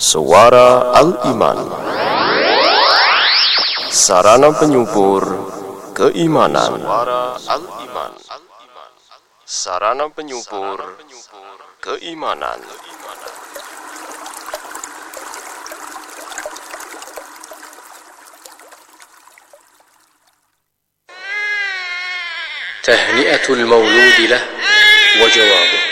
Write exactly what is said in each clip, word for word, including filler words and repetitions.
Suara Al-Iman, sarana penyubur keimanan. Suara Al-Iman, sarana penyubur keimanan. Tahni'atul mauludi lah wa jawabuh.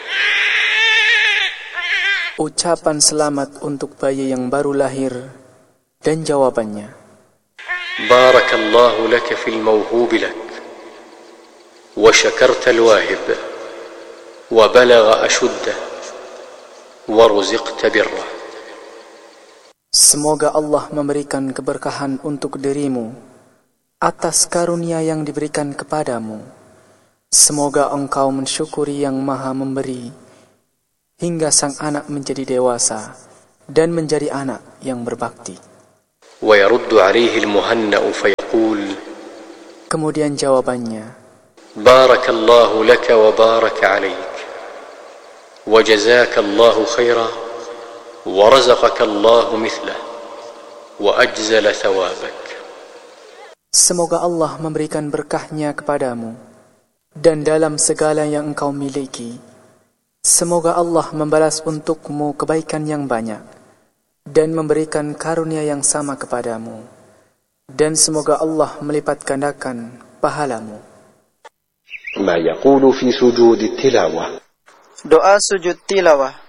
Ucapan selamat untuk bayi yang baru lahir dan jawabannya. Barakallahu laka fil mawhubi lak wa syakarta al-wahib wa balagha ashuddah wa ruziqta birrah. Semoga Allah memberikan keberkahan untuk dirimu atas karunia yang diberikan kepadamu. Semoga engkau mensyukuri yang maha memberi hingga sang anak menjadi dewasa dan menjadi anak yang berbakti. ويرد عليه المهنأ فيقول. Kemudian jawabannya, بارك الله لك وبارك عليك وجزاك الله خيرا ورزقك الله مثله وأجزل ثوابك. Semoga Allah memberikan berkahnya kepadamu dan dalam segala yang engkau miliki. Semoga Allah membalas untukmu kebaikan yang banyak dan memberikan karunia yang sama kepadamu. Dan semoga Allah melipat gandakan pahalamu. ما يقول في سجود التلاوة. Doa sujud tilawah.